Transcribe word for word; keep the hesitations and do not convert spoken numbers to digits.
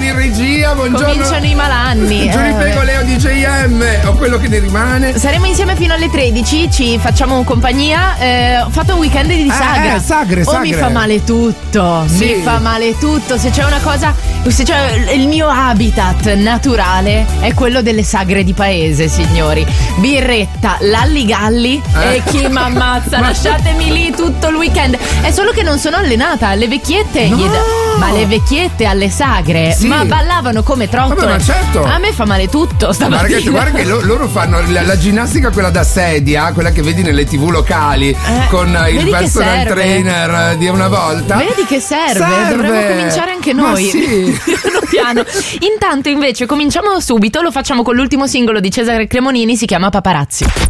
in regia, buongiorno. Cominciano i malanni. Gianipego, eh. Leo D J M, o quello che ne rimane. Saremo insieme fino alle tredici, ci facciamo compagnia. Eh, ho fatto un weekend di sagra. Eh, sagre, Oh, sagre. mi fa male tutto. Sì. Mi fa male tutto. Se c'è una cosa, se c'è il mio habitat naturale è quello delle sagre di paese, signori. Birretta, lalligalli Eh. e chi m'ammazza. Ma- Lasciatemi lì tutto il weekend. È solo che non sono allenata. Le vecchiette, No. gli da- ma le vecchiette alle sagre, Sì. ma ballavano come trottole. Vabbè, ma certo. A me fa male tutto Guarda che, stamattina. guarda che lo- loro fanno la, la ginnastica, quella da sedia, quella che vedi nelle tv locali, Eh, con eh, il vedi che personal serve. trainer eh, di una volta. Vedi che serve, Serve. dovremmo cominciare anche Ma noi. sì. Piano piano. Intanto invece cominciamo subito, lo facciamo con l'ultimo singolo di Cesare Cremonini, si chiama Paparazzi.